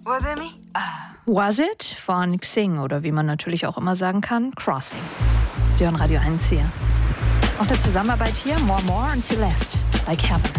Was it me? Was It von Xing oder wie man natürlich auch immer sagen kann, Crossing. Sie hören Radio 1 hier. Auch eine Zusammenarbeit hier, More und Celeste, Like Heaven.